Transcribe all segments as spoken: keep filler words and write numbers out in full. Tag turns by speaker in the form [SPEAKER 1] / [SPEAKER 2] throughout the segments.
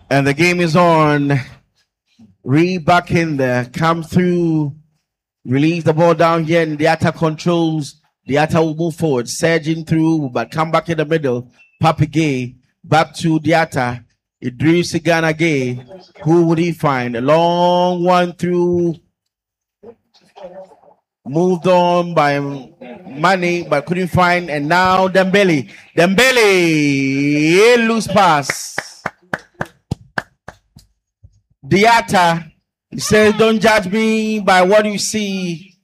[SPEAKER 1] And the game is on. Reed back in there. Come through. Release the ball down here. And the attack controls. The attack will move forward. Surging through. But come back in the middle. Papi Gay. Back to the attack. Idris Gana Gay. Who would he find? A long one through. Moved on by Mane, but couldn't find. And now Dembele. Dembele. Loose pass. Diatta. He says, don't judge me by what you see.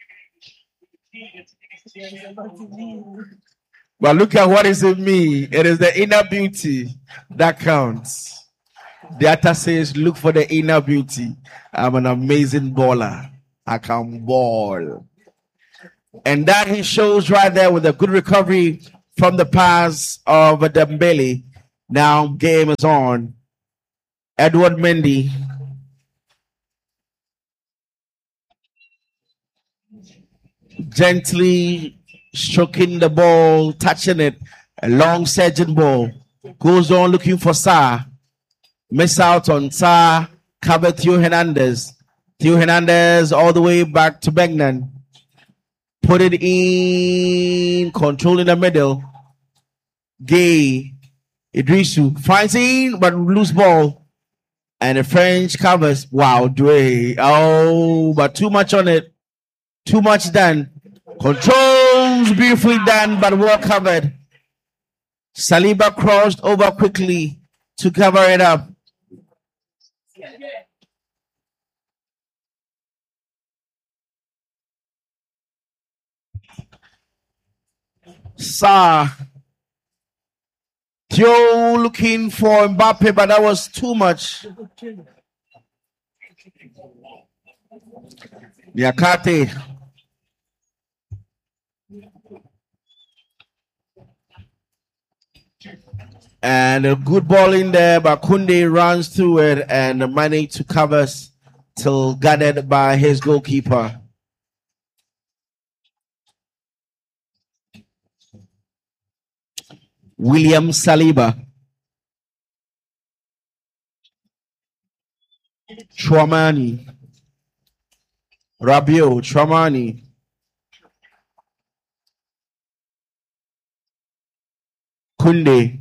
[SPEAKER 1] But look at what is in me. It is the inner beauty that counts. Diatta says, look for the inner beauty. I'm an amazing baller. I can ball. And that he shows right there with a good recovery from the pass of Dembele. Now game is on. Edward Mendy. Gently stroking the ball, touching it. A long surging ball. Goes on looking for Sarr. Miss out on Sarr. Cover Theo Hernandez. Theo Hernandez all the way back to Begnan. Put it in. Control in the middle. Gay. Idrisu finds in, but loose ball. And the French covers. Wow, Dre. Oh, but too much on it. Too much done. Controls beautifully done, but well covered. Saliba crossed over quickly to cover it up. Sarr. Theo looking for Mbappe, but that was too much. Niakate. And a good ball in there, but Kunde runs through it and Mane to covers till guarded by his goalkeeper. William Saliba. Chouamani. Rabiot. Chouamani. Kunde.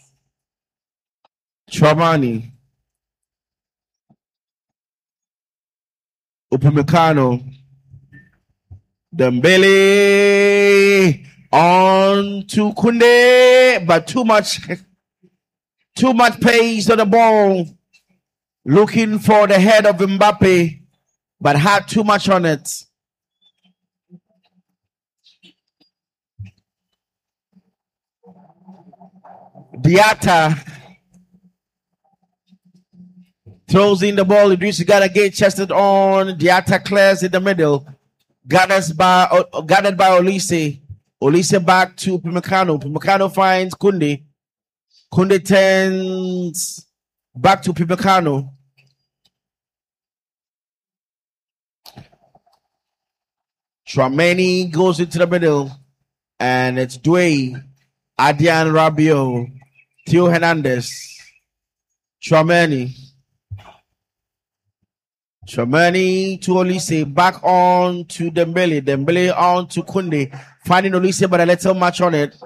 [SPEAKER 1] Chouamani. Upamecano. Dembele. On to Kunde, but too much, too much pace on the ball. Looking for the head of Mbappe, but had too much on it. Diatta throws in the ball. Idris Gana Gay chested on. Diatta clears in the middle. Guarded by, uh, guarded by Olise. Olise back to Upamecano. Upamecano finds Kunde. Kunde turns back to Upamecano. Chouameni goes into the middle. And it's Dwayne, Adrian Rabiot, Theo Hernandez. Chouameni. Chouameni to Olise. Back on to Dembele. Dembele on to Kunde. Finding Olise, but a little much on it.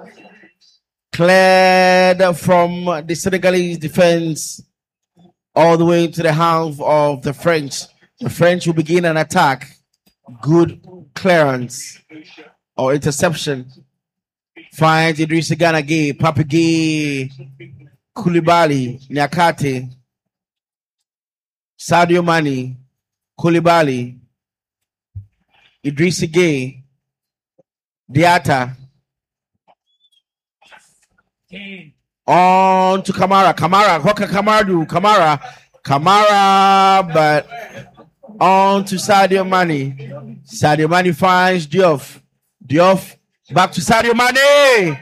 [SPEAKER 1] Cleared from the Senegalese defense all the way to the half of the French. The French will begin an attack. Good clearance or interception. Finds Idrissa Gana Gueye, Papi Gay, Koulibaly, Niakate, Sadio Mane, Koulibaly, Idrissa Gueye, Diatta. On to Kamara. Kamara. What can Kamara do? Kamara. Kamara, but on to Sadio Mane. Sadio Mane finds Diouf. Diouf back to Sadio Mane.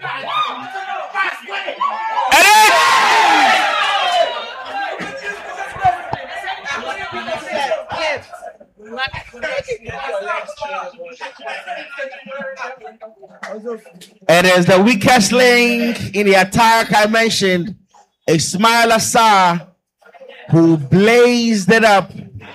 [SPEAKER 1] It is the weakest link in the attack I mentioned. Ismaila Sarr who blazed it up.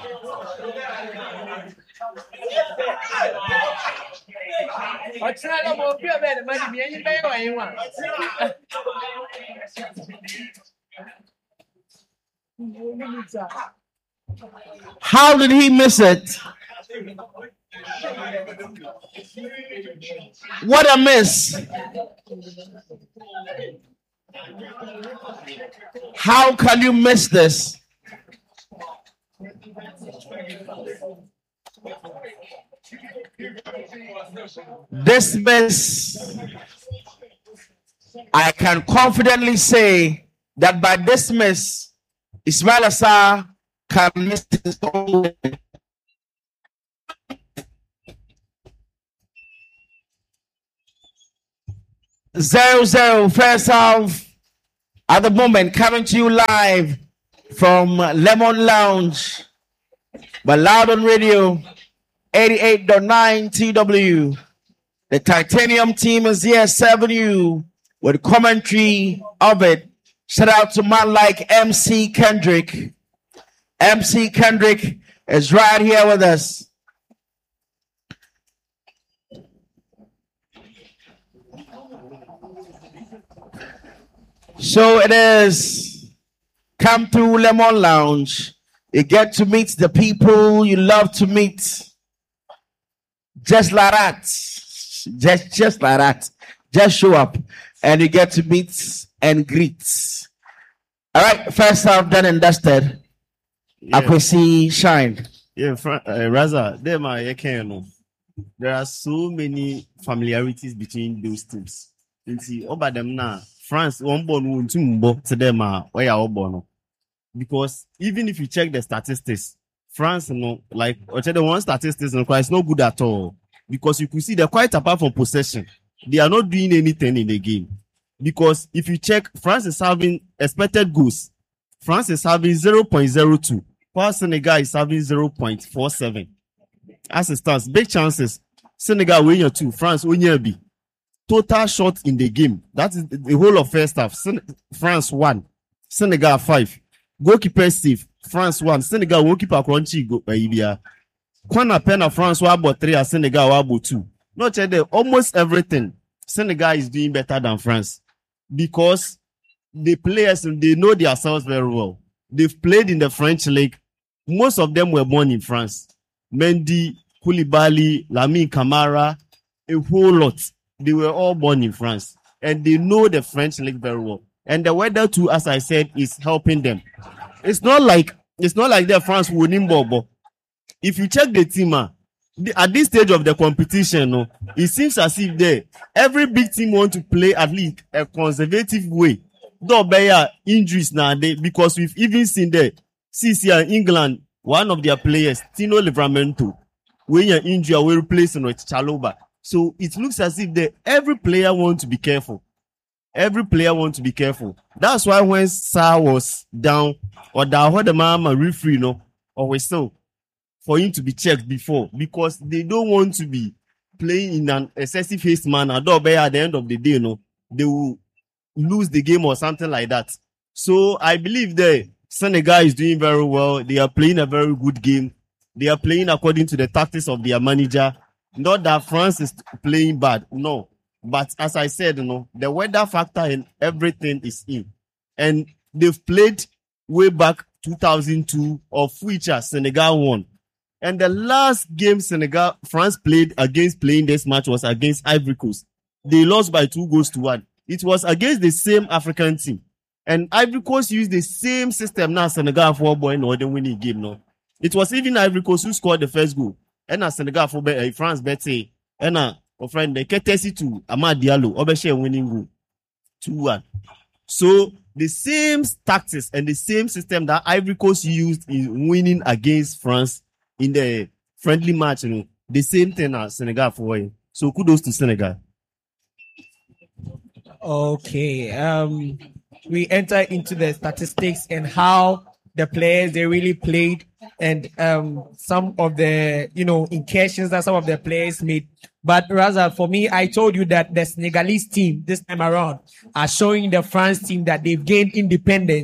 [SPEAKER 1] How did he miss it? What a miss. How can you miss this? This miss, I can confidently say that by this miss, Ismaila Sarr can miss his own. Zero zero first half at the moment, coming to you live from Lemon Lounge, but loud on radio, eighty-eight point nine T W. The Titanium team is here serving you with commentary of it. Shout out to man like M C Kendrick. M C Kendrick is right here with us. So it is. Come through Lemon Lounge. You get to meet the people you love to meet. Just like that. Just, just like that. Just show up and you get to meet and greet. All right, first half done and dusted. Yeah. I could see shine.
[SPEAKER 2] Yeah, uh, Raza, there, my know. There are so many familiarities between those teams. You see, over them now, France one born one two to them are where are born. Because even if you check the statistics, France, you know, like the one statistics, it's not good at all. Because you could see they're quite apart from possession. They are not doing anything in the game. Because if you check, France is having expected goals. France is having zero point zero two. While Senegal is having zero point four seven. As it stands, big chances. Senegal win your two. France win your B. Total shots in the game. That is the whole of first half. Sen- France one. Senegal five. Goalkeeper save. France one. Senegal goalkeeper crunchy go. Ibia. Kwana Pena France wa about three. Senegal wa about two. Not there. Almost everything. Senegal is doing better than France. Because the players, they know themselves very well. They've played in the French league. Most of them were born in France. Mendy, Koulibaly, Lamine Camara, a whole lot. They were all born in France. And they know the French league very well. And the weather too, as I said, is helping them. It's not like, it's not like they're France winning ball. If you check the team, uh, at this stage of the competition, no, it seems as if they, every big team want to play at least a conservative way. Though there injuries nowadays, because we've even seen the C C in England, one of their players, Tino Livramento, when you're injured, will replace him with Chalobah. So it looks as if they, every player wants to be careful. Every player wants to be careful. That's why when Sarr was down, or the the mama referee, no, or we still, for him to be checked before, because they don't want to be playing in an excessive haste manner. Though at the end of the day, no, they will lose the game or something like that. So I believe that Senegal is doing very well. They are playing a very good game. They are playing according to the tactics of their manager. Not that France is playing bad, no. But as I said, you know, the weather factor and everything is in. And they've played way back two thousand two, of which uh, Senegal won. And the last game Senegal, France played against playing this match was against Ivory Coast. They lost by two goals to one. It was against the same African team. And Ivory Coast used the same system now Senegal for boy in order winning game. No, it was even Ivory Coast who scored the first goal. And now Senegal for uh, France better. And now our friend the courtesy to Amad Diallo Obeshe winning goal two one. So the same tactics and the same system that Ivory Coast used in winning against France in the friendly match, you know, the same thing as Senegal for. So kudos to Senegal.
[SPEAKER 3] Okay. Um, we enter into the statistics and how the players they really played, and um, some of the you know incursions that some of the players made. But rather, for me, I told you that the Senegalese team this time around are showing the France team that they've gained independence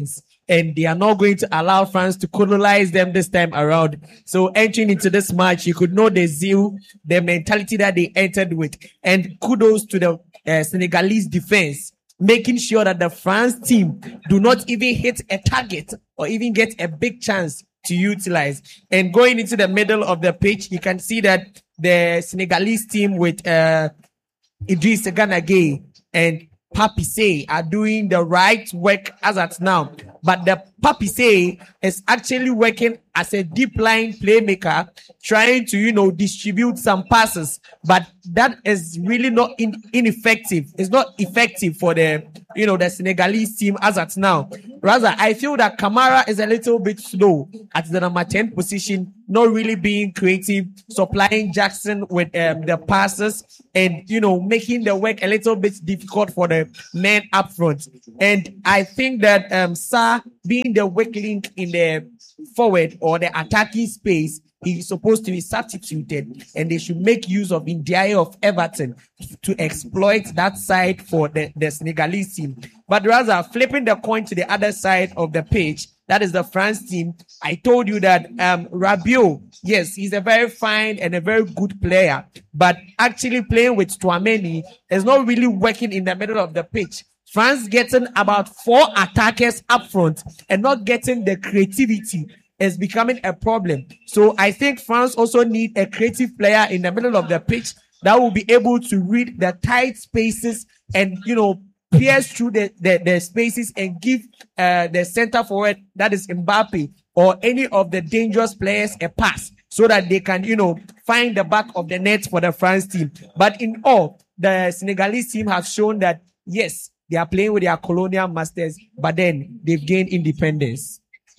[SPEAKER 3] and they are not going to allow France to colonize them this time around. So entering into this match, you could know the zeal, the mentality that they entered with, and kudos to the uh, Senegalese defense, making sure that the France team do not even hit a target or even get a big chance to utilize. And going into the middle of the pitch, you can see that the Senegalese team with uh, Idriss Gana Gueye and Pape Sey are doing the right work as at now. But the Pape Sey is actually working as a deep line playmaker, trying to, you know, distribute some passes. But that is really not in, ineffective. It's not effective for the, you know, the Senegalese team as at now. Rather, I feel that Kamara is a little bit slow at the number ten position, not really being creative, supplying Jackson with um, the passes and, you know, making the work a little bit difficult for the men up front. And I think that um, Sarr, being the weak link in the forward or the attacking space, he's supposed to be substituted, and they should make use of Ndiaye of Everton to exploit that side for the, the Senegalese team. But rather, flipping the coin to the other side of the pitch, that is the France team. I told you that um, Rabiot, yes, he's a very fine and a very good player, but actually playing with Tchouaméni is not really working in the middle of the pitch. France getting about four attackers up front and not getting the creativity is becoming a problem. So I think France also need a creative player in the middle of the pitch that will be able to read the tight spaces and, you know, pierce through the, the, the spaces and give uh, the center forward, that is Mbappe, or any of the dangerous players a pass so that they can, you know, find the back of the net for the France team. But in all, the Senegalese team have shown that, yes, they are playing with their colonial masters, but then they've gained independence.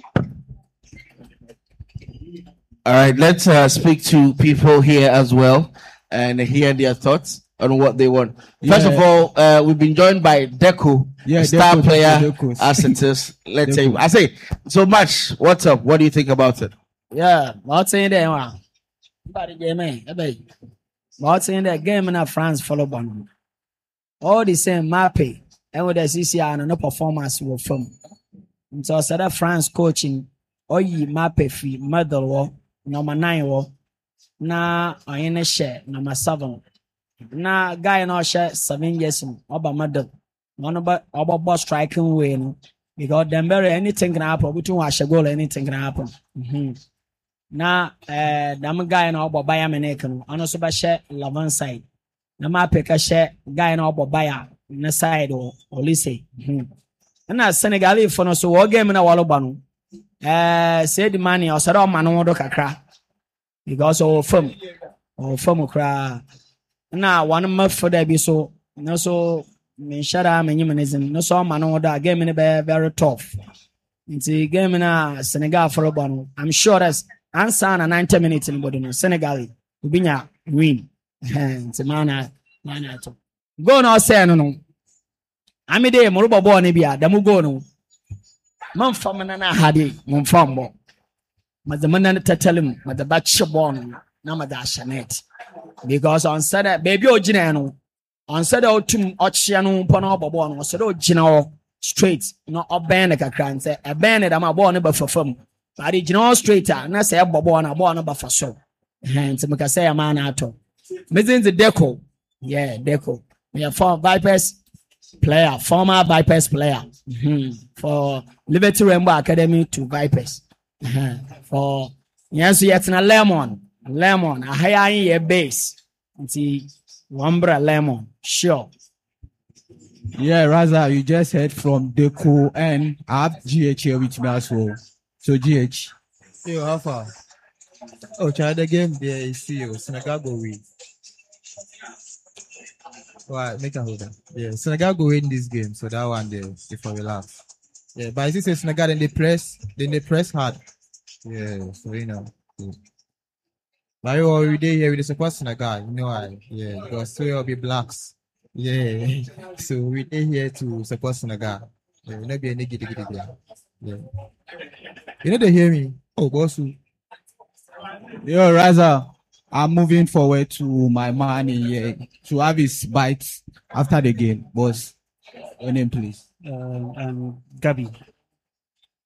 [SPEAKER 1] All right, let's uh, speak to people here as well and hear their thoughts on what they want. First
[SPEAKER 4] Yeah.
[SPEAKER 1] of all, uh, we've been joined by Deco,
[SPEAKER 4] Yeah,
[SPEAKER 1] a star
[SPEAKER 4] Deco, Deco,
[SPEAKER 1] player,
[SPEAKER 4] Deco.
[SPEAKER 1] as it is. Let's say,
[SPEAKER 4] Deco.
[SPEAKER 1] I say, so much. What's up? What do you think about it?
[SPEAKER 5] Yeah, what's in there? Wow. Body game, eh? What's in there? Game in France follow on. All the same Mappe, and with the C C R and no performance will from. So, said that France coaching, or ye Mappe free, medal war, number nine war. Na, I in a share, number seven. Na, guy no share seven years, oba medal. One about oba boss striking win. Because them very anything can happen. We don't watch a goal, anything can happen. Mm-hmm. Na eh dam guy na obo baya meneke no ono so ba share eleven side na ma peka share guy na obo baya na side o olise mhm na Senegal for no so wo game na walo ba no eh say the money o sare o ma no do kakra because o fam o fam kra na one month for that be so no so me shara me nyimnezim no so ma no do game ne be very tough into game na Senegal for ba no I'm sure that's answer na ninety minutes in Bodo Senegal ubinya win it's mana mana to go no say no no amide mo robo bo ne bia da mu go no man fam na na hade mo fam bo ma the man na tatalim ma the back shebon na ma da shanet because on said baby o gina no on said o tum o chia no po na obobo no so do gina o straight no oben na kakra nse e ben da ma bo ne ba fafam but it's not straight. Na say bobo na bobo na ba fa so. Hence me ka say man ato. Mezin the Deco. Yeah, Deco. We are for Vipers player, former Vipers player. Mm-hmm. For Liberty Rainbow Academy to Vipers. Uh-huh. For yes, yet na Lemon. Lemon, a higher in your base. See Wambra Lemon. Sure.
[SPEAKER 4] Yeah, Raza, you just heard from Deco, and I have G H here with me as well. So G H.
[SPEAKER 6] Yo, how far? Oh, try the game there. You see, you Senegal go win. Why? Make a hold on. Yeah, Senegal go win this game. So that one there, before we laugh. Yeah, but as you say, Senegal then they press, then they press hard. Yeah, so you know. Yeah. But you already there here with the support Senegal. You know why? Yeah, because so you'll be blacks. Yeah, so we there here to support Senegal. Yeah, we'll not be any giddy giddy there. Yeah. You know they hear me. Oh, boss.
[SPEAKER 4] Yo, Raza, I'm moving forward to my man here to have his bites after the game. Boss, your name, please.
[SPEAKER 7] Um, um, Gabi.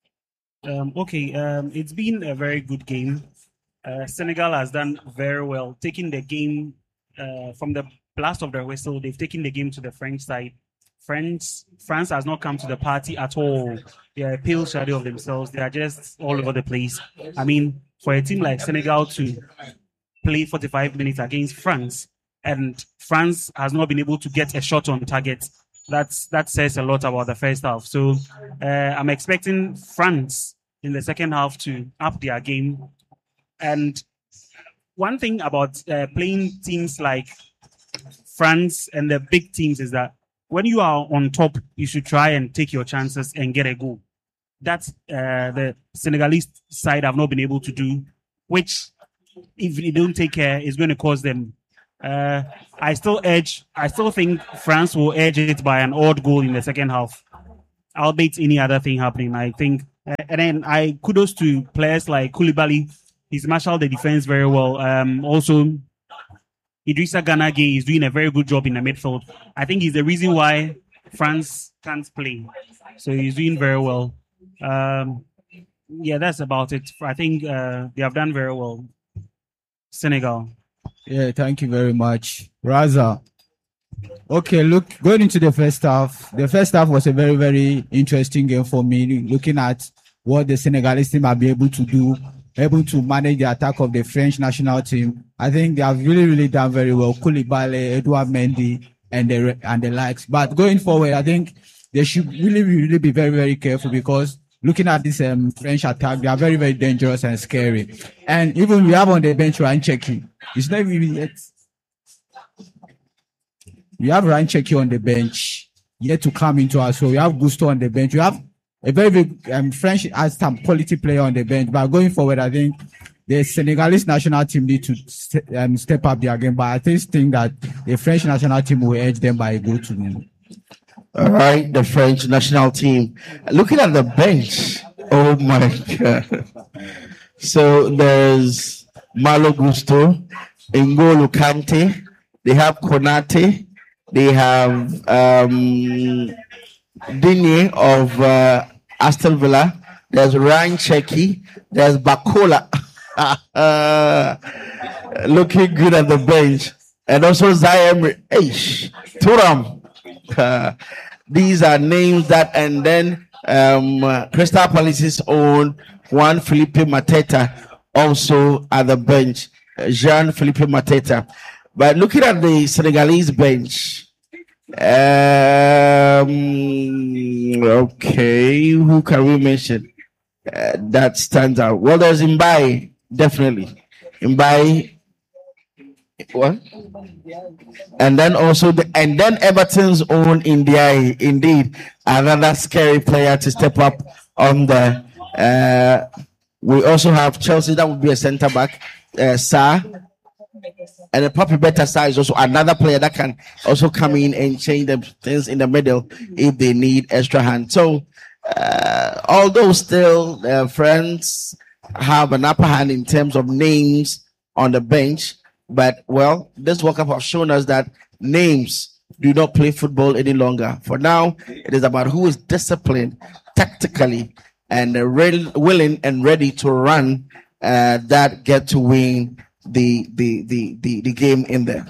[SPEAKER 7] Um, okay, um, it's been a very good game. Uh, Senegal has done very well, taking the game uh, from the blast of the whistle. They've taken the game to the French side. France, France has not come to the party at all. They are a pale shadow of themselves. They are just all over the place. I mean, for a team like Senegal to play forty-five minutes against France, and France has not been able to get a shot on target, that's that says a lot about the first half. So uh, I'm expecting France in the second half to up their game. And one thing about uh, playing teams like France and the big teams is that when you are on top, you should try and take your chances and get a goal. That's uh, the Senegalese side have not been able to do, which if they don't take care, is going to cause them. Uh, I still edge. I still think France will edge it by an odd goal in the second half. Albeit any other thing happening, I think. Uh, and then I kudos to players like Koulibaly. He's marshaled the defense very well. Um, also, Idrissa Gana Gueye is doing a very good job in the midfield. I think he's the reason why France can't play. So he's doing very well. Um, yeah, that's about it. I think uh, they have done very well. Senegal.
[SPEAKER 4] Yeah, thank you very much. Raza. Okay, look, going into the first half, the first half was a very, very interesting game for me, looking at what the Senegalese team have been able to do, able to manage the attack of the French national team. I think they have really, really done very well. Koulibaly, Edouard Mendy, and the and the likes. But going forward, I think they should really, really be very, very careful, because looking at this um, French attack, they are very, very dangerous and scary. And even we have on the bench Ryan Cherki. It's not even yet. We have Ryan Cherki on the bench yet to come into us. So we have Gusto on the bench. We have a very big um, French has some quality player on the bench. But going forward, I think the Senegalese national team need to st- um, step up their game. But I just think that the French national team will edge them by a goal to win.
[SPEAKER 1] All right, the French national team. Looking at the bench, oh my God. So there's Malo Gusto, N'Golo Kante, they have Konate, they have um, Digne of uh, Aston Villa, there's Ryan Cherki, there's Bakola, uh, looking good at the bench, and also Zayem Eish, Turam. Uh, these are names that, and then um, uh, Crystal Palace's own Juan Felipe Mateta also at the bench, uh, Jean Philippe Mateta. But looking at the Senegalese bench, um, okay, who can we mention uh, that stands out? Well, there's Mbaye, definitely. Mbaye. What? And then also the and then Everton's own India, indeed, another scary player to step up on the. Uh, we also have Chelsea, that would be a centre back, uh, Sarr, and the Papi Beta Sarr is also another player that can also come in and change the things in the middle if they need extra hand. So, uh, although still uh, friends have an upper hand in terms of names on the bench. But, well, this World Cup have shown us that names do not play football any longer. For now, it is about who is disciplined tactically and uh, re- willing and ready to run uh, that get to win the, the, the, the, the game in there.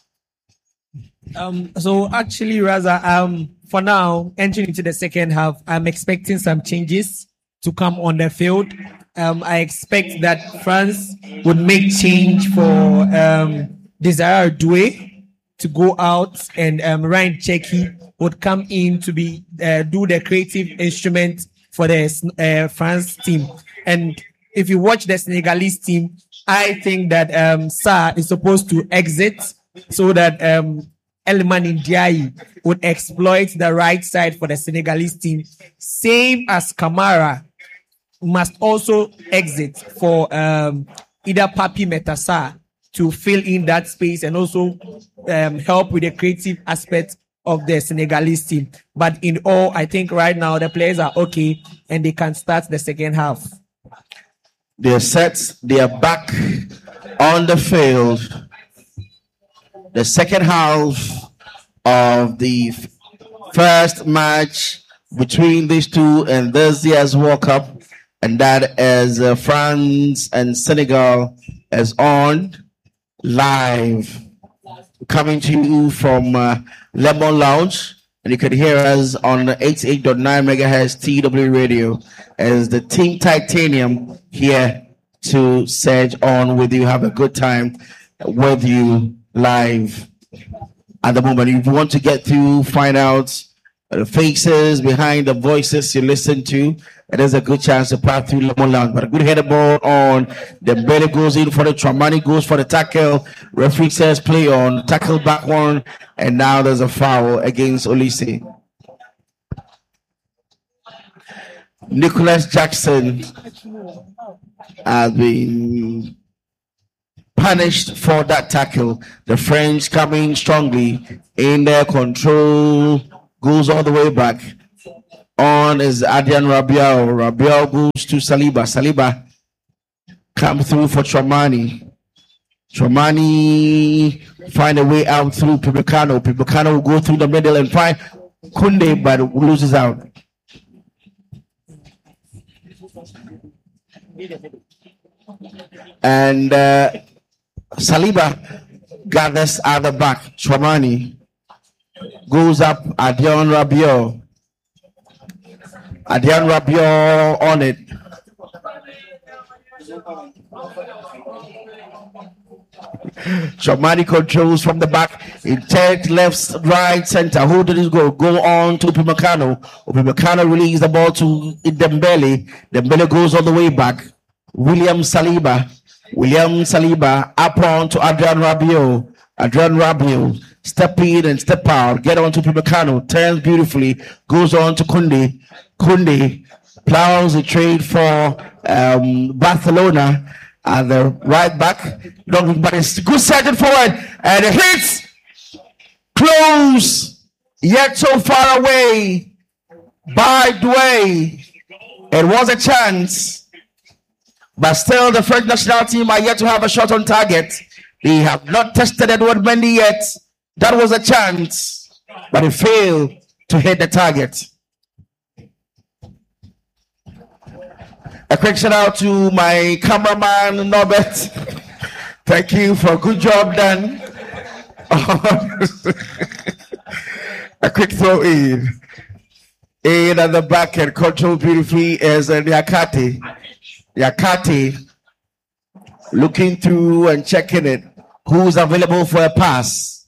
[SPEAKER 3] Um, so actually, Raza, um, for now, entering into the second half, I'm expecting some changes to come on the field. Um, I expect that France would make change for um, Desire Doué to go out, and um, Ryan Cherki would come in to be uh, do the creative instrument for the uh, France team. And if you watch the Senegalese team, I think that um, Sarr is supposed to exit so that um, Elimane Ndiaye would exploit the right side for the Senegalese team, same as Kamara must also exit for um, either Papi Matar Sarr to fill in that space and also um, help with the creative aspect of the Senegalese team. But in all, I think right now the players are okay and they can start the second half.
[SPEAKER 1] They're set. They are back on the field. The second half of the f- first match between these two and this year's World Cup and that is uh, France and Senegal is on live, coming to you from uh, Lemon Lounge, and you can hear us on eighty-eight point nine megahertz T W Radio as the Team Titanium here to surge on with you, have a good time with you live at the moment. If you want to get through, find out the faces behind the voices you listen to, it is a good chance to pass through Lemon Lounge. But a good header ball on, the belly goes in for the Tramani, goes for the tackle. Referee says play on, tackle back one, and now there's a foul against Olise. Nicholas Jackson has been punished for that tackle. The French coming strongly in their control, goes all the way back. On is Adrian Rabiot. Rabiot goes to Saliba. Saliba come through for Tramani. Tramani find a way out through Pibicano. Pibicano will go through the middle and find Kunde, but loses out. And uh, Saliba gathers at the back. Tramani goes up. Adrian Rabiot. Adrian Rabiot on it. Tramani controls from the back. He takes left, right, center. Who did he go? Go on to Upamecano. Upamecano releases the ball to Dembele. Dembele goes all the way back. William Saliba. William Saliba up on to Adrian Rabiot. Adrian Rabiot step in and step out. Get on to Upamecano. Turns beautifully. Goes on to Kunde. Kunde plows the trade for um, Barcelona at the right back. Don't, but it's good second forward and it hits close yet so far away by Doué. It was a chance, but still the French national team are yet to have a shot on target. They have not tested Edward Mendy yet. That was a chance, but it failed to hit the target. A quick shout out to my cameraman Norbert. Thank you for a good job done. A quick throw in. In at the back and control beautifully is uh, Yakate. Yakate looking through and checking it. Who's available for a pass?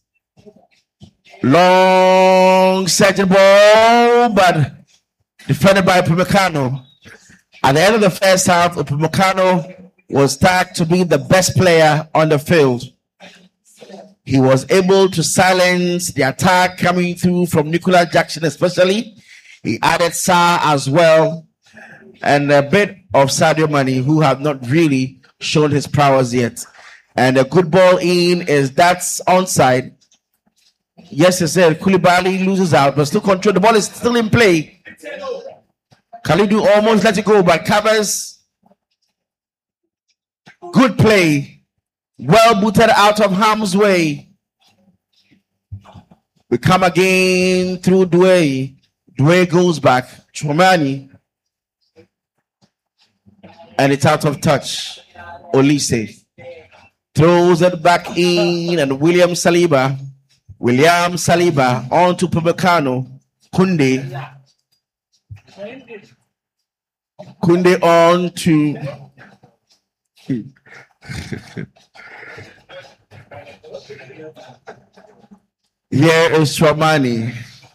[SPEAKER 1] Long second ball, but defended by Upamecano. At the end of the first half, Upamecano was tagged to be the best player on the field. He was able to silence the attack coming through from Nicholas Jackson especially. He added Sarr as well, and a bit of Sadio Mane, who have not really shown his prowess yet. And a good ball in is that's onside. Yes, I said Koulibaly loses out, but still control. The ball is still in play. Khalidou almost let it go, but covers. Good play. Well booted out of harm's way. We come again through Doué. Doué goes back. Tramani. And it's out of touch. Olise throws it back in, and William Saliba. William Saliba on to Upamecano. Kunde. Kunde on to here is Tramani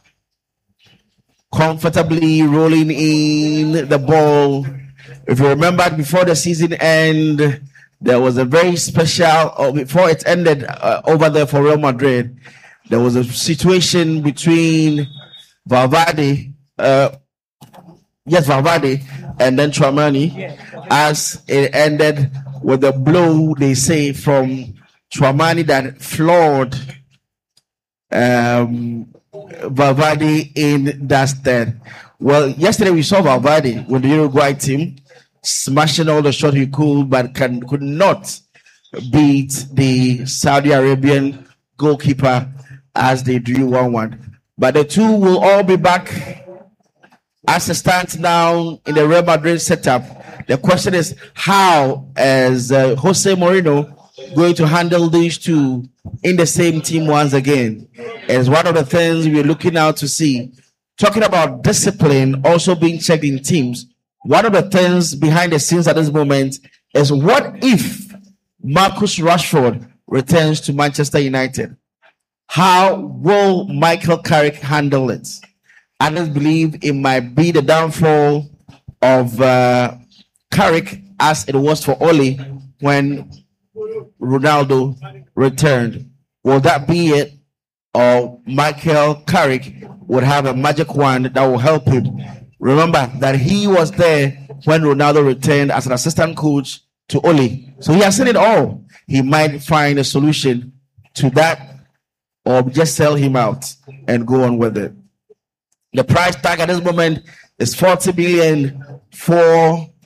[SPEAKER 1] comfortably rolling in the ball. If you remember, before the season end, there was a very special, or before it ended uh, over there for Real Madrid, there was a situation between Valverde, uh, yes, Valverde, and then Tramani, as it ended with a blow, they say, from Tramani that floored um, Valverde in that stead. Well, yesterday we saw Valverde with the Uruguay team smashing all the shots he could, but can, could not beat the Saudi Arabian goalkeeper as they drew one one. But the two will all be back as it stands now in the Real Madrid setup. The question is, how is uh, Jose Mourinho going to handle these two in the same team once again? It's one of the things we're looking out to see. Talking about discipline also being checked in teams, one of the things behind the scenes at this moment is, what if Marcus Rashford returns to Manchester United? How will Michael Carrick handle it? I just believe it might be the downfall of uh, Carrick as it was for Ole when Ronaldo returned. Will that be it? Or Michael Carrick would have a magic wand that will help him? Remember that he was there when Ronaldo returned as an assistant coach to Ole. So he has seen it all. He might find a solution to that, or just sell him out and go on with it. The price tag at this moment is forty million for